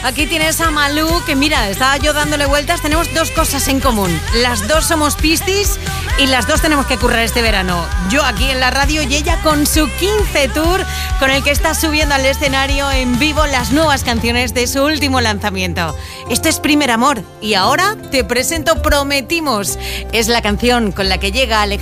Aquí tienes a Malú, que mira, estaba yo dándole vueltas. Tenemos dos cosas en común. Las dos somos piscis y las dos tenemos que currar este verano. Yo aquí en la radio y ella con su 15 tour, con el que está subiendo al escenario en vivo las nuevas canciones de su último lanzamiento. Esto es Primer Amor y ahora te presento Prometimos. Es la canción con la que llega Alejandro